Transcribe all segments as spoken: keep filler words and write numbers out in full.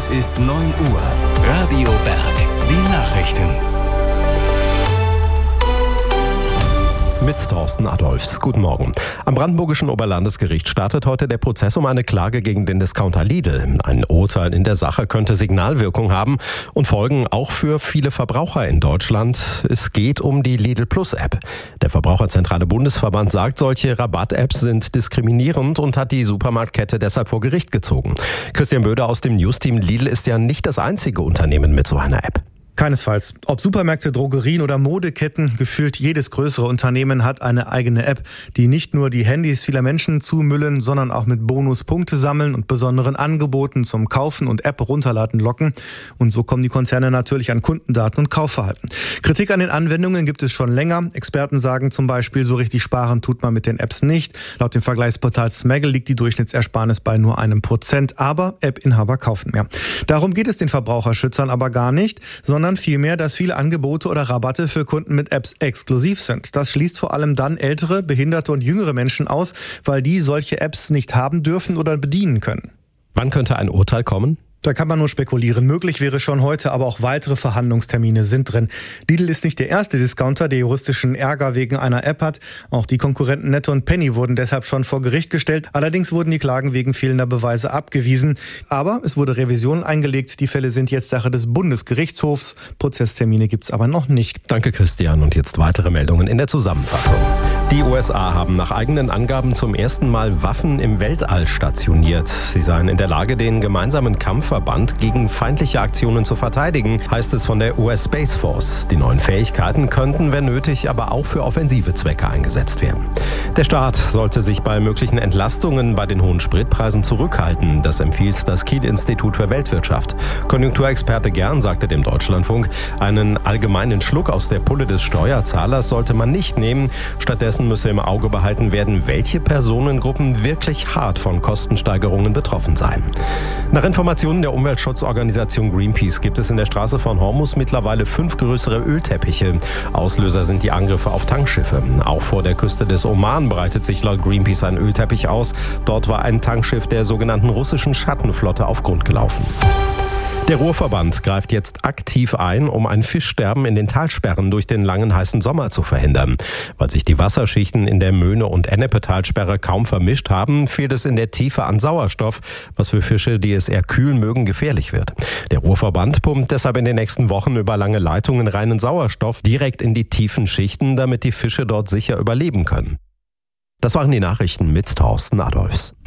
Es ist neun Uhr. Radio Berg. Die Nachrichten. Mit Thorsten Adolfs. Guten Morgen. Am Brandenburgischen Oberlandesgericht startet heute der Prozess um eine Klage gegen den Discounter Lidl. Ein Urteil in der Sache könnte Signalwirkung haben und Folgen auch für viele Verbraucher in Deutschland. Es geht um die Lidl Plus App. Der Verbraucherzentrale Bundesverband sagt, solche Rabatt-Apps sind diskriminierend und hat die Supermarktkette deshalb vor Gericht gezogen. Christian Böder aus dem News-Team: Lidl ist ja nicht das einzige Unternehmen mit so einer App. Keinesfalls. Ob Supermärkte, Drogerien oder Modeketten, gefühlt jedes größere Unternehmen hat eine eigene App, die nicht nur die Handys vieler Menschen zumüllen, sondern auch mit Bonuspunkte sammeln und besonderen Angeboten zum Kaufen und App runterladen locken. Und so kommen die Konzerne natürlich an Kundendaten und Kaufverhalten. Kritik an den Anwendungen gibt es schon länger. Experten sagen zum Beispiel, so richtig sparen tut man mit den Apps nicht. Laut dem Vergleichsportal Smaggle liegt die Durchschnittsersparnis bei nur einem Prozent. Aber App-Inhaber kaufen mehr. Darum geht es den Verbraucherschützern aber gar nicht, sondern vielmehr, dass viele Angebote oder Rabatte für Kunden mit Apps exklusiv sind. Das schließt vor allem dann ältere, behinderte und jüngere Menschen aus, weil die solche Apps nicht haben dürfen oder bedienen können. Wann könnte ein Urteil kommen? Da kann man nur spekulieren. Möglich wäre schon heute, aber auch weitere Verhandlungstermine sind drin. Lidl ist nicht der erste Discounter, der juristischen Ärger wegen einer App hat. Auch die Konkurrenten Netto und Penny wurden deshalb schon vor Gericht gestellt. Allerdings wurden die Klagen wegen fehlender Beweise abgewiesen. Aber es wurde Revision eingelegt. Die Fälle sind jetzt Sache des Bundesgerichtshofs. Prozesstermine gibt's aber noch nicht. Danke, Christian. Und jetzt weitere Meldungen in der Zusammenfassung. Die U S A haben nach eigenen Angaben zum ersten Mal Waffen im Weltall stationiert. Sie seien in der Lage, den gemeinsamen Kampfverband gegen feindliche Aktionen zu verteidigen, heißt es von der U S Space Force. Die neuen Fähigkeiten könnten, wenn nötig, aber auch für offensive Zwecke eingesetzt werden. Der Staat sollte sich bei möglichen Entlastungen bei den hohen Spritpreisen zurückhalten. Das empfiehlt das Kiel-Institut für Weltwirtschaft. Konjunkturexperte Gern sagte dem Deutschlandfunk, einen allgemeinen Schluck aus der Pulle des Steuerzahlers sollte man nicht nehmen. Stattdessen müsse im Auge behalten werden, welche Personengruppen wirklich hart von Kostensteigerungen betroffen seien. Nach Informationen der Umweltschutzorganisation Greenpeace gibt es in der Straße von Hormuz mittlerweile fünf größere Ölteppiche. Auslöser sind die Angriffe auf Tankschiffe. Auch vor der Küste des Oman breitet sich laut Greenpeace ein Ölteppich aus. Dort war ein Tankschiff der sogenannten russischen Schattenflotte auf Grund gelaufen. Der Ruhrverband greift jetzt aktiv ein, um ein Fischsterben in den Talsperren durch den langen heißen Sommer zu verhindern. Weil sich die Wasserschichten in der Möhne- und Ennepe-Talsperre kaum vermischt haben, fehlt es in der Tiefe an Sauerstoff, was für Fische, die es eher kühl mögen, gefährlich wird. Der Ruhrverband pumpt deshalb in den nächsten Wochen über lange Leitungen reinen Sauerstoff direkt in die tiefen Schichten, damit die Fische dort sicher überleben können. Das waren die Nachrichten mit Thorsten Adolfs.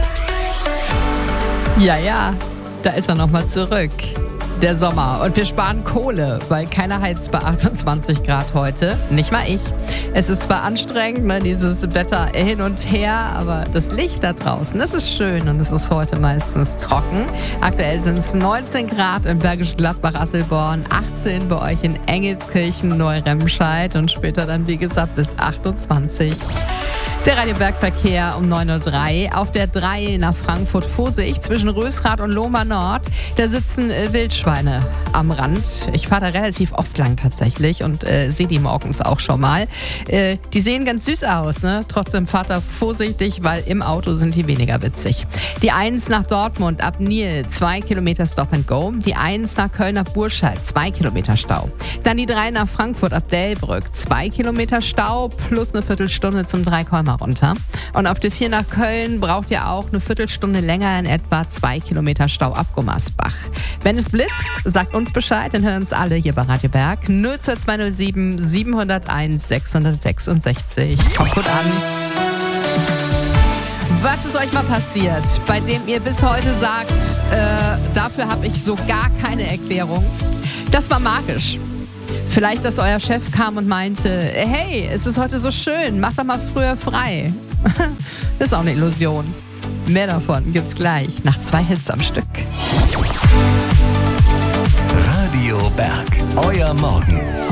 Ja, ja. Da ist er nochmal zurück. Der Sommer. Und wir sparen Kohle, weil keiner heizt bei achtundzwanzig Grad heute. Nicht mal ich. Es ist zwar anstrengend, ne, dieses Wetter hin und her, aber das Licht da draußen, das ist schön und es ist heute meistens trocken. Aktuell sind es neunzehn Grad in Bergisch Gladbach, Asselborn, achtzehn bei euch in Engelskirchen, Neu-Remscheid und später dann, wie gesagt, bis achtundzwanzig. Der Radio Berg-Verkehr um neun Uhr drei. Auf der drei nach Frankfurt-Vorsicht zwischen Rösrath und Lohmar Nord. Da sitzen äh, Wildschweine am Rand. Ich fahre da relativ oft lang tatsächlich und äh, sehe die morgens auch schon mal. Äh, die sehen ganz süß aus, ne? Trotzdem fahrt da vorsichtig, weil im Auto sind die weniger witzig. Die eins nach Dortmund ab Nil, zwei Kilometer Stop and Go. Die eins nach Köln nach Burscheid, zwei Kilometer Stau. Dann die drei nach Frankfurt ab Delbrück, zwei Kilometer Stau plus eine Viertelstunde zum Dreikolmer runter. Und auf der vier nach Köln braucht ihr auch eine Viertelstunde länger, in etwa zwei Kilometer Stau ab Gummersbach. Wenn es blitzt, sagt uns Bescheid, dann hören uns alle hier bei Radio Berg. null zwei null sieben sieben null eins sechs sechs sechs. Kommt gut an. Was ist euch mal passiert, bei dem ihr bis heute sagt, äh, dafür habe ich so gar keine Erklärung? Das war magisch. Vielleicht, dass euer Chef kam und meinte, hey, es ist heute so schön, mach doch mal früher frei. Das ist auch eine Illusion. Mehr davon gibt's gleich nach zwei Hits am Stück. Radio Berg, euer Morgen.